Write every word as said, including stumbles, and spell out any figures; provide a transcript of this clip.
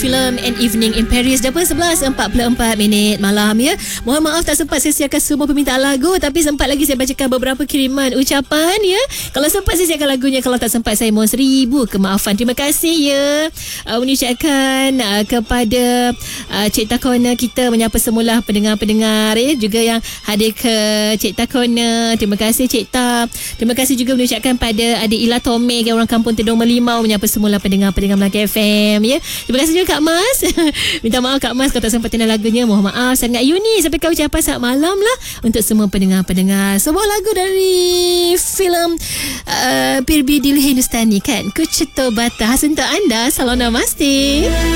Film and Evening in Paris. Dah pun sebelas empat puluh empat minit malam ya. Mohon maaf tak sempat saya siarkan semua permintaan lagu, tapi sempat lagi saya bacakan beberapa kiriman ucapan ya. Kalau sempat saya siarkan lagunya, kalau tak sempat saya mohon seribu kemaafan. Terima kasih ya. Uh, mengucapkan uh, kepada uh, Cik Takona kita, menyapa semula pendengar-pendengar ya, juga yang hadir ke Cik Takona. Terima kasih Cik Ta. Terima kasih juga mengucapkan pada adik Ila Tomeg, orang kampung Tedong Melimau, menyapa semula pendengar-pendengar Melaka F M ya. Terima kasih juga Kak Mas. Minta maaf Kak Mas kalau tak sempat tenang lagunya. Mohon maaf sangat. Yuni, sampai kau ucapan selamat malam lah untuk semua pendengar-pendengar. Sebuah lagu dari filem uh, Pirbi Dil Hindustani kan, Kuch To Bata, khas untuk anda. Salam namaste.